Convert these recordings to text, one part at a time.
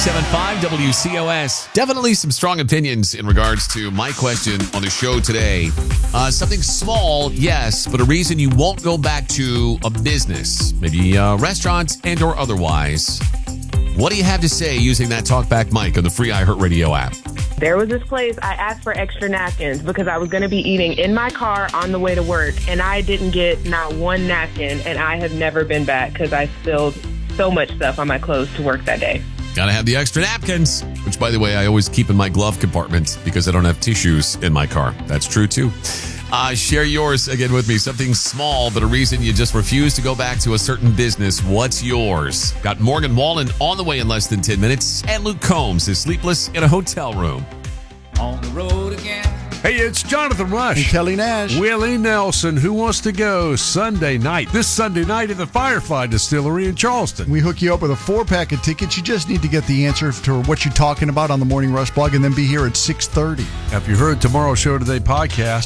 97.5 WCOS. Definitely some strong opinions in regards to my question on the show today. Something small, yes, but a reason you won't go back to a business, maybe a restaurant and or otherwise. What do you have to say using that talkback mic on the free iHeartRadio app? There was this place I asked for extra napkins because I was going to be eating in my car on the way to work, and I didn't get not one napkin, and I have never been back because I spilled so much stuff on my clothes to work that day. Gotta have the extra napkins, which, by the way, I always keep in my glove compartment because I don't have tissues in my car. That's true, too. Share yours again with me. Something small, but a reason you just refuse to go back to a certain business. What's yours? Got Morgan Wallen on the way in less than 10 minutes. And Luke Combs is sleepless in a hotel room. On the road again. Hey, it's Jonathan Rush. And Kelly Nash. Willie Nelson. Who wants to go Sunday night? This Sunday night at the Firefly Distillery in Charleston. We hook you up with a 4-pack of tickets. You just need to get the answer to what you're talking about on the Morning Rush blog and then be here at 6:30. If you heard Tomorrow's Show Today podcast,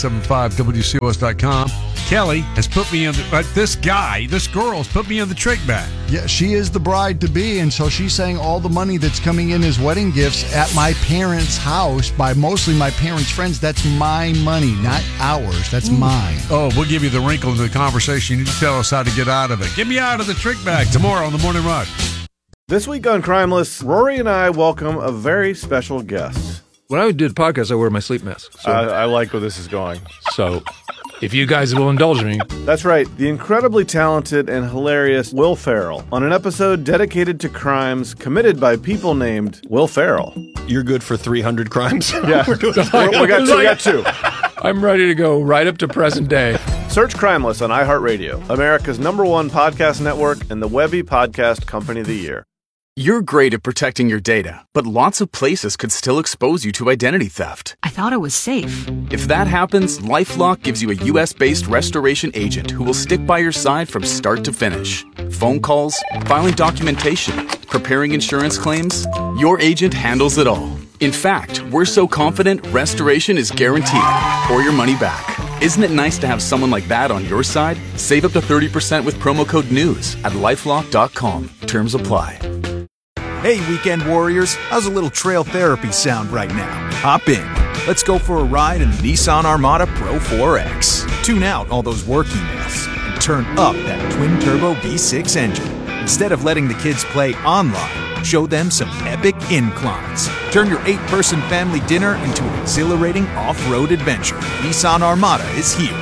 97.5WCOS.com, Kelly has put me in this girl has put me in the trick bag. Yeah, she is the bride-to-be, and so she's saying all the money that's coming in as wedding gifts at my parents' house by mostly my parents' friends, that's my money, not ours. That's mine. Oh, we'll give you the wrinkle in the conversation. You need to tell us how to get out of it. Get me out of the trick bag tomorrow on the Morning Rush. This week on Crimeless, Rory and I welcome a very special guest. When I do the podcast, I wear my sleep mask. So, I like where this is going. So, if you guys will indulge me. That's right, the incredibly talented and hilarious Will Ferrell on an episode dedicated to crimes committed by people named Will Ferrell. You're good for 300 crimes? Yeah, we got two. I'm ready to go right up to present day. Search Crimeless on iHeartRadio, America's #1 podcast network and the Webby Podcast Company of the Year. You're great at protecting your data, but lots of places could still expose you to identity theft. I thought it was safe. If that happens, LifeLock gives you a U.S.-based restoration agent who will stick by your side from start to finish. Phone calls, filing documentation, preparing insurance claims, your agent handles it all. In fact, we're so confident restoration is guaranteed or your money back. Isn't it nice to have someone like that on your side? Save up to 30% with promo code NEWS at LifeLock.com. Terms apply. Hey, weekend warriors, how's a little trail therapy sound right now? Hop in. Let's go for a ride in the Nissan Armada Pro 4X. Tune out all those work emails and turn up that twin-turbo V6 engine. Instead of letting the kids play online, show them some epic inclines. Turn your 8-person family dinner into an exhilarating off-road adventure. Nissan Armada is here.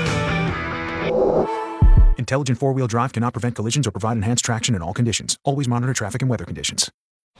Intelligent four-wheel drive cannot prevent collisions or provide enhanced traction in all conditions. Always monitor traffic and weather conditions.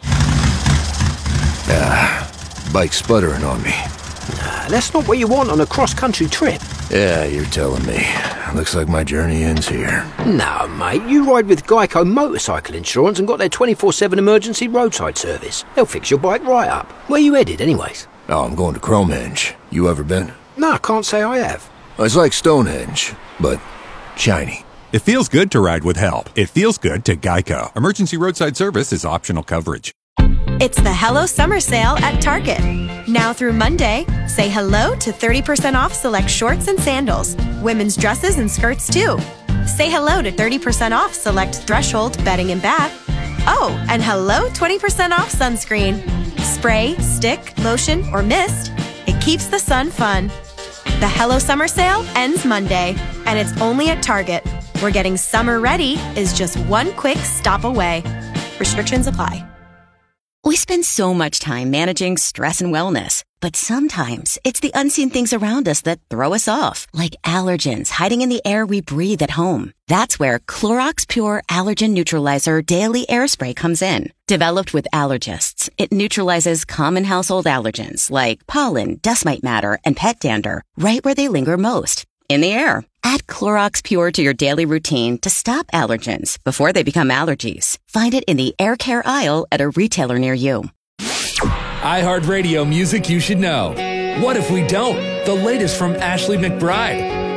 Bike sputtering on me. That's not what you want on a cross-country trip. Yeah, you're telling me. Looks like my journey ends here. No, mate, you ride with Geico Motorcycle Insurance and got their 24/7 emergency roadside service. They'll fix your bike right up. Where you headed, anyways? Oh, I'm going to Cromenge. You ever been? No, I can't say I have. It's like Stonehenge, but shiny. It feels good to ride with help. It feels good to Geico. Emergency roadside service is optional coverage. It's the Hello Summer Sale at Target. Now through Monday, say hello to 30% off select shorts and sandals. Women's dresses and skirts, too. Say hello to 30% off select Threshold bedding and bath. Oh, and hello 20% off sunscreen. Spray, stick, lotion, or mist. It keeps the sun fun. The Hello Summer Sale ends Monday, and it's only at Target, where getting summer ready is just one quick stop away. Restrictions apply. We spend so much time managing stress and wellness, but sometimes it's the unseen things around us that throw us off, like allergens hiding in the air we breathe at home. That's where Clorox Pure Allergen Neutralizer Daily Air Spray comes in. Developed with allergists, it neutralizes common household allergens like pollen, dust mite matter, and pet dander right where they linger most, in the air. Add Clorox Pure to your daily routine to stop allergens before they become allergies. Find it in the air care aisle at a retailer near you. iHeartRadio music you should know. What if we don't? The latest from Ashley McBryde.